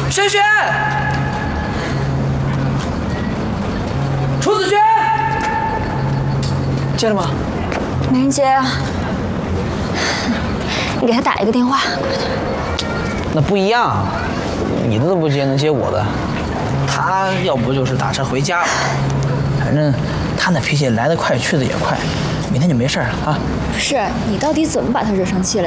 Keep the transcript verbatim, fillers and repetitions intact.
轩轩，楚子轩，接了吗？ 没人接啊。你给他打一个电话。 那不一样，你的都不接，能接我的？他要不就是打车回家了，反正他那脾气来得快，去得也快。明天就没事了啊。 不是，你到底怎么把他惹生气了？